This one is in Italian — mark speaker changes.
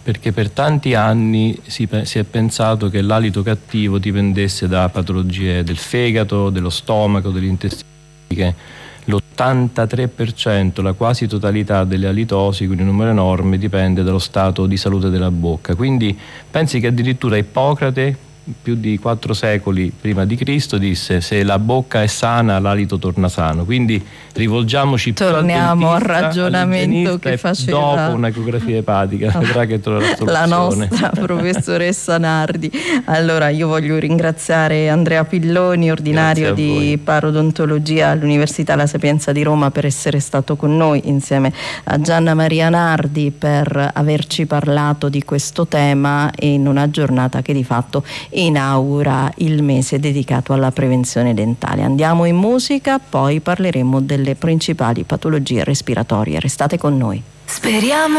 Speaker 1: perché per tanti anni si è pensato che l'alito cattivo dipendesse da patologie del fegato, dello stomaco, degli intestini. L'83%, la quasi totalità delle alitosi, quindi un numero enorme, dipende dallo stato di salute della bocca. Quindi pensi che addirittura Ippocrate, più di 4 secoli prima di Cristo, disse: se la bocca è sana, l'alito torna sano. Quindi rivolgiamoci
Speaker 2: torniamo al ragionamento che faceva
Speaker 1: dopo un'ecografia epatica, vedrà che troverà
Speaker 2: la
Speaker 1: soluzione.
Speaker 2: nostra professoressa Nardi. Allora io voglio ringraziare Andrea Pilloni, ordinario di parodontologia all'Università La Sapienza di Roma, per essere stato con noi, insieme a Gianna Maria Nardi, per averci parlato di questo tema in una giornata che di fatto inaugura il mese dedicato alla prevenzione dentale. Andiamo in musica, poi parleremo delle principali patologie respiratorie. Restate con noi.
Speaker 3: Speriamo